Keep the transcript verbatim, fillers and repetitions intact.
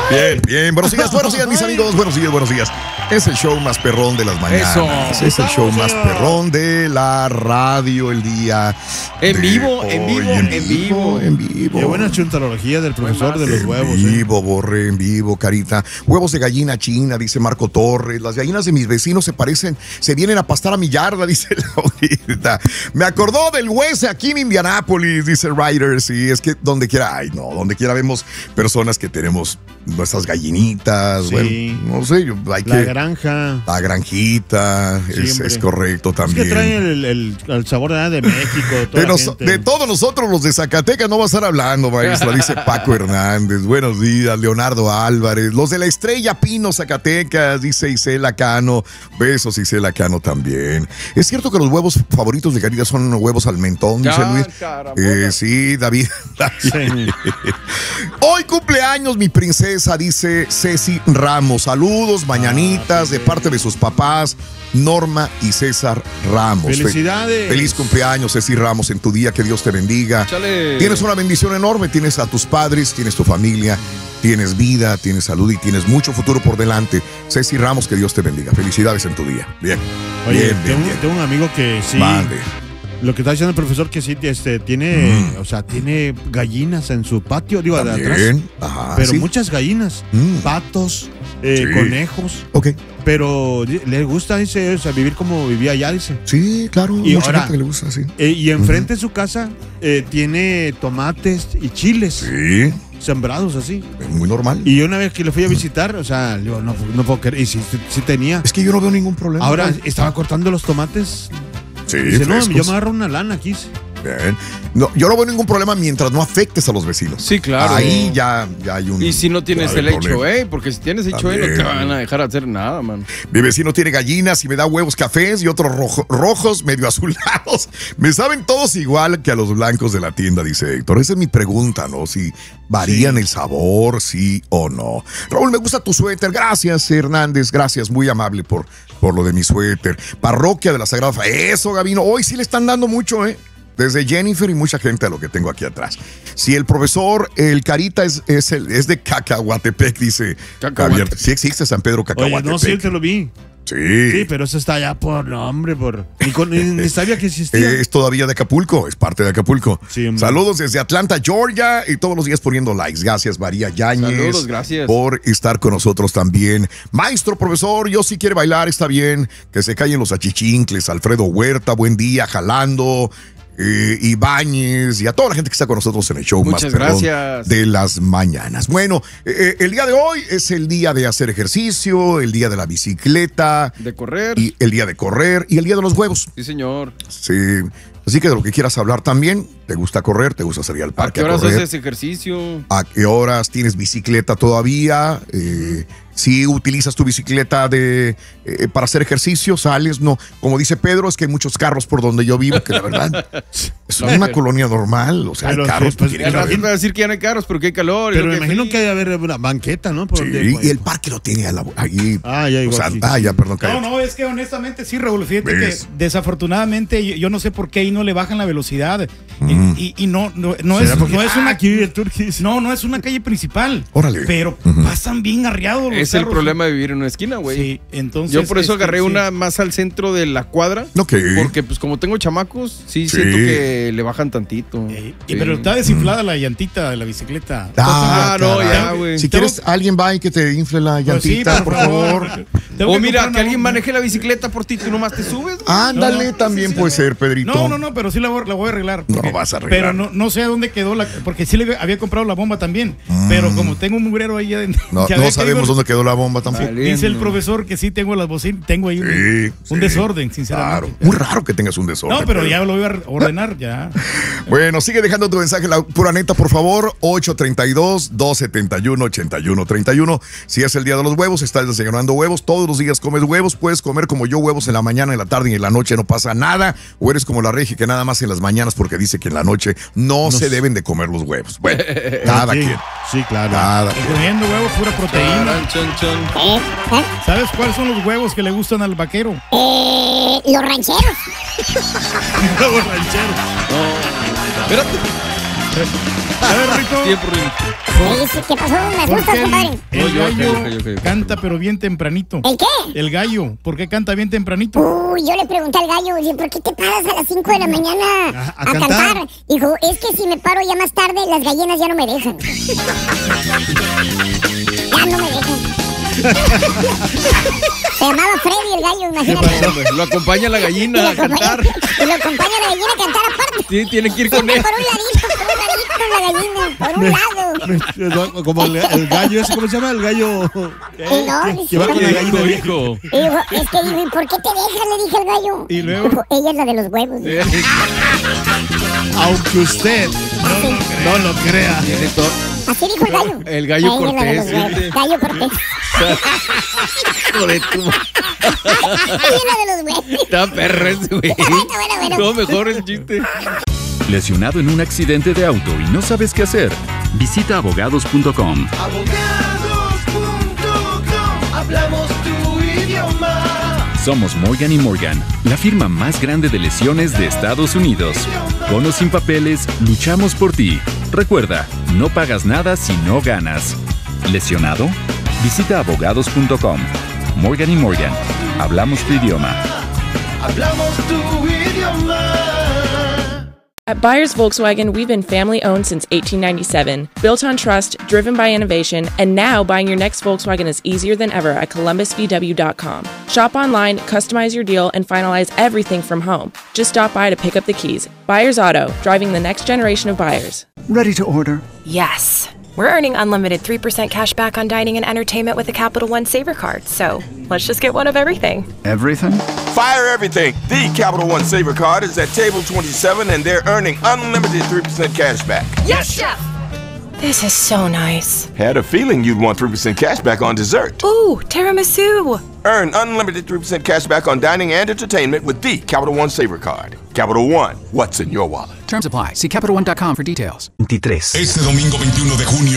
Bien, bien. Buenos días, buenos días, mis amigos. Buenos días, buenos días. Es el show más perrón de las mañanas. Eso. Es el show más perrón de la radio el día. En vivo, en vivo, en vivo, en vivo. Qué buena chuntarología del profesor de los huevos. En vivo, eh. Borre, en vivo, Carita. Huevos de gallina china, dice Marco Torres. Las gallinas de mis vecinos se parecen, se vienen a pastar a mi yarda, dice Laurita. Me acordó del huese aquí en Indianápolis, dice Ryder. Sí, es que donde quiera, ay no, donde quiera vemos personas que tenemos nuestras gallinitas. Sí. Bueno, no sé, yo, hay la que... granja. La granjita, es, es correcto también. Es que trae el, el, el sabor de, de México. De, nos, de todos nosotros, los de Zacatecas, no va a estar hablando, maestra, dice Paco Hernández. Buenos días, Leonardo Álvarez. Los de la Estrella Pino, Zacatecas, dice Isela Cano. Besos, Isela Cano también. Es cierto que los huevos favoritos de Carita son huevos al mentón, dice Luis. Eh, sí, David. David. Sí. Hoy cumpleaños mi princesa, dice Ceci Ramos. Saludos, mañanitas, de parte de sus papás, Norma y César Ramos. Felicidades. Feliz cumpleaños, Ceci Ramos, en tu día, que Dios te bendiga. Chale. Tienes una bendición enorme, tienes a tus padres, tienes tu familia, tienes vida, tienes salud y tienes mucho futuro por delante. Ceci Ramos, que Dios te bendiga. Felicidades en tu día. Bien. Oye, bien, tengo, bien, bien. tengo un amigo que sí. Mande. Lo que está diciendo el profesor, que sí este, tiene, mm. o sea, tiene gallinas en su patio, digo, ¿también? De atrás. Ajá, pero ¿sí? Muchas gallinas, mm. patos, eh, sí. conejos. Ok. Pero le gusta, dice, o sea, vivir como vivía allá, dice. Sí, claro, y mucha ahora, gente que le gusta, sí. Eh, y enfrente uh-huh. de su casa eh, tiene tomates y chiles. Sí. Sembrados así. Muy normal. Y una vez que lo fui a visitar, o sea, yo no, no puedo creer. Y sí, sí tenía. Es que yo no veo ningún problema. Ahora, ¿no? Estaba cortando los tomates. Sí, dice, no, yo me agarro una lana aquí. Bien. No, yo no veo ningún problema mientras no afectes a los vecinos. Sí, claro. Ahí ya, ya hay un... Y si no tienes el H O A, porque si tienes H O A no te van a dejar hacer nada, man. Mi vecino tiene gallinas y me da huevos cafés y otros rojo, rojos, medio azulados. Me saben todos igual que a los blancos de la tienda, dice Héctor. Esa es mi pregunta, ¿no? Si varían sí. el sabor, sí o no. Raúl, me gusta tu suéter. Gracias, Hernández. Gracias, muy amable por, por lo de mi suéter. Parroquia de la Sagrada Familia. Eso, Gabino. Hoy sí le están dando mucho, ¿eh? Desde Jennifer y mucha gente a lo que tengo aquí atrás. Si el profesor, el Carita es, es, el, es de Cacahuatepec, dice Javier. Sí existe San Pedro Cacahuatepec. Oye, no, sí, te lo vi. Sí. Sí, pero eso está allá por nombre, por. Ni, con, ni, ni sabía que existía. Es todavía de Acapulco, es parte de Acapulco. Sí, saludos desde Atlanta, Georgia, y todos los días poniendo likes. Gracias, María Yáñez. Saludos, gracias. Por estar con nosotros también. Maestro, profesor, yo sí quiere bailar, está bien. Que se callen los achichincles. Alfredo Huerta, buen día, jalando. Eh, Ibáñez y a toda la gente que está con nosotros en el show Muchas más perrón gracias. De las mañanas. Bueno, eh, el día de hoy es el día de hacer ejercicio, el día de la bicicleta, de correr, y el día de correr y el día de los huevos. Sí, señor. Sí. Así que de lo que quieras hablar también, ¿te gusta correr? ¿Te gusta salir al parque a correr? ¿A qué horas haces ejercicio? ¿A qué horas tienes bicicleta todavía? Eh, si utilizas tu bicicleta de eh, para hacer ejercicio, sales, no. Como dice Pedro, es que hay muchos carros por donde yo vivo, que la verdad es una colonia normal, o sea, pero hay carros. Pues, pues, el va a decir que ya no hay carros porque hay calor. Pero me imagino que debe haber una banqueta, ¿no? Por sí, donde, y el parque lo tiene a la, ahí. Ah, ya, o sea, ah, ya, perdón. No, no, es que honestamente sí, Raúl, fíjate ¿ves? Que desafortunadamente yo, yo no sé por qué ahí no le bajan la velocidad mm. y, y, y no, no, no es, no es una aquí el Turquís. No, no es una calle principal. Órale. Pero uh-huh. pasan bien arriados los Es carros. el problema de vivir en una esquina, güey. Sí, entonces. Yo por eso este, agarré sí. una más al centro de la cuadra. Ok. Porque pues como tengo chamacos, sí, sí. siento que le bajan tantito. Eh, sí. Pero está desinflada mm. la llantita de la bicicleta. Ah, no, ya, güey. Si quieres, alguien va y que te infle la llantita, pues sí, por, por favor. favor. O mira, que alguien maneje la bicicleta por ti, tú nomás te subes. Ándale, no, no, también sí, sí, puede sí, ser, Pedrito. No, no, no, pero sí la voy, la voy a arreglar. Porque, no vas a arreglar. Pero no, no sé a dónde quedó la. Porque sí le había comprado la bomba también. Mm. Pero como tengo un mugrero ahí adentro. No, no sabemos dónde quedó la bomba tampoco. Valiendo. Dice el profesor que sí tengo las bocinas. Tengo ahí un, sí, un sí. desorden, sinceramente. Claro. Muy raro que tengas un desorden. No, pero, pero ya lo voy a ordenar, ya. Bueno, sigue dejando tu mensaje, la pura neta, por favor. ocho treinta y dos, dos setenta y uno, ochenta y uno treinta y uno. Si es el día de los huevos, estás desayunando huevos. Todos los días comes huevos. Puedes comer como yo huevos en la mañana, en la tarde y en la noche. No pasa nada. O eres como la Regi, que nada más en las mañanas porque dice que en la noche no, no se deben de comer los huevos. Bueno, cada sí, quien. Sí, claro. Cada y comiendo huevos, pura proteína. Chon, chon, chon. ¿Sabes cuáles son los huevos que le gustan al vaquero? Eh, los rancheros. Los rancheros. No, espérate. A ver, Rito. Tiempo, Rito. ¿Qué pasó? ¿Me ¿Por asustas, qué compadre? el, el No, yo, gallo ok, ok, ok, ok. canta pero bien tempranito? ¿El qué? El gallo, ¿por qué canta bien tempranito? Uy, yo le pregunté al gallo, dije, ¿por qué te paras a las cinco de la mañana A- a a, cantar? cantar. Dijo, es que si me paro ya más tarde, las gallinas ya no me dejan. Ya no me dejan. Se llamaba Freddy el gallo, imagínate. Lo acompaña la Y gallina lo a cantar. acompaña- Y lo acompaña la gallina a cantar aparte. Sí, tiene que ir con Por un él. ladito, por un ladito la gallina, por un lado. Como el, el gallo ese, ¿cómo se llama? El gallo. Y no, que- dice, que va con la Hijo, gallina. hijo. Y dijo, es que dijo, ¿y por qué te dejas? Le dije al gallo. Y luego, Dijo, ella es la de los huevos. Aunque usted no lo crea. Tiene todo. Así dijo el gallo. El gallo Ella es la de los Cortés, huevos. fíjate. Gallo Cortés. Hijo de tu- Ella es la de los huevos. Está perro ese, güey. Bueno, bueno, bueno. No, mejor el chiste. Lesionado en un accidente de auto y no sabes qué hacer. Visita abogados punto com. Abogados punto com, hablamos tu idioma. Somos Morgan y Morgan, la firma más grande de lesiones de Estados Unidos. Con o sin papeles, luchamos por ti. Recuerda, no pagas nada si no ganas. ¿Lesionado? Visita abogados punto com. Morgan y Morgan, hablamos tu idioma. Hablamos tu idioma. At Buyers Volkswagen, we've been family-owned since eighteen ninety-seven, built on trust, driven by innovation, and now buying your next Volkswagen is easier than ever at columbus v w dot com. Shop online, customize your deal, and finalize everything from home. Just stop by to pick up the keys. Buyers Auto, driving the next generation of buyers. Ready to order. Yes. We're earning unlimited three percent cash back on dining and entertainment with the Capital One Saver card, so let's just get one of everything. Everything? Fire everything. The Capital One Saver card is at table twenty-seven and they're earning unlimited three percent cash back. Yes, Chef! This is so nice. Had a feeling you'd want three percent cash back on dessert. Ooh, tiramisu! Earn unlimited three percent cash back on dining and entertainment with the Capital One Saver card. Capital One, what's in your wallet? Terms apply. See Capital One dot com for details. Este domingo veintiuno de junio.